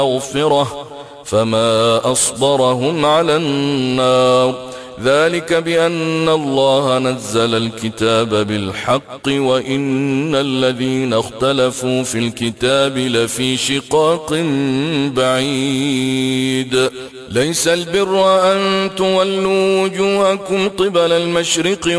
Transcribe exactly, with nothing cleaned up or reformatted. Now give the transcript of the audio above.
مغفرة فما أصبرهم على النار ذلك بأن الله نزل الكتاب بالحق وإن الذين اختلفوا في الكتاب لفي شقاق بعيد ليس البر أن تولوا وجوهكم قبل المشرق